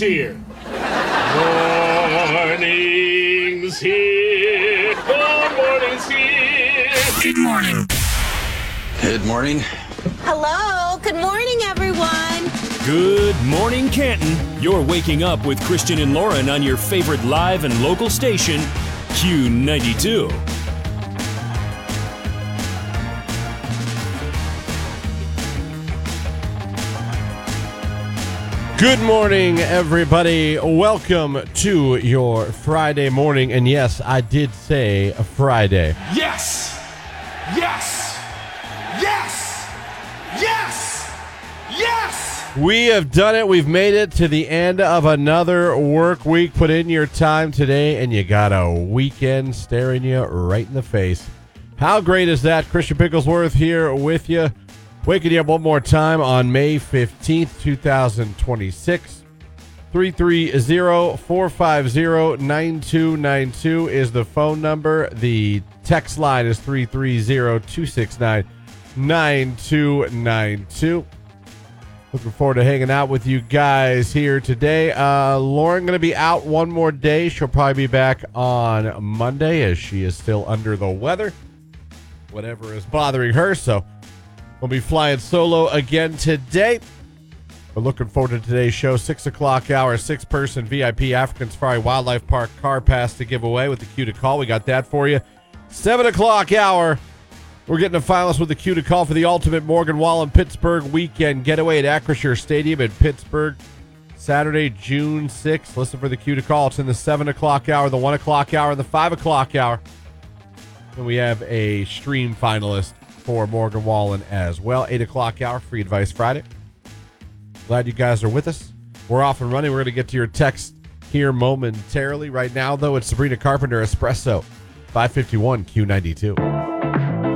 here. Morning's here. Good morning's here. Good morning. Good morning. Hello. Good morning, everyone. Good morning, Canton. You're waking up with Christian and Lauren on your favorite live and local station, Q92. Good morning, everybody. Welcome to your Friday morning. And yes, I did say a Friday. Yes. Yes. Yes. Yes. Yes. We have done it. We've made it to the end of another work week. Put in your time today, and you got a weekend staring you right in the face. How great is that? Christian Picklesworth here with you. Waking you up one more time on May 15th, 2026. 330-450-9292 is the phone number. The text line is 330-269-9292. Looking forward to hanging out with you guys here today. Lauren going to be out one more day. She'll probably be back on Monday as she is still under the weather. Whatever is bothering her, so we'll be flying solo again today. We're looking forward to today's show. 6 o'clock hour, 6-person VIP African Safari Wildlife Park car pass to give away with the Q to call. We got that for you. 7 o'clock hour, we're getting a finalist with the Q to call for the ultimate Morgan Wallen Pittsburgh weekend getaway at Acrisure Stadium in Pittsburgh, Saturday, June 6th. Listen for the Q to call. It's in the 7 o'clock hour, the 1 o'clock hour, and the 5 o'clock hour. And we have a stream finalist for Morgan Wallen as well. 8 o'clock hour, Free Advice Friday. Glad you guys are with us. We're off and running. We're going to get to your text here momentarily. Right now, though, it's Sabrina Carpenter, Espresso, 551 Q92.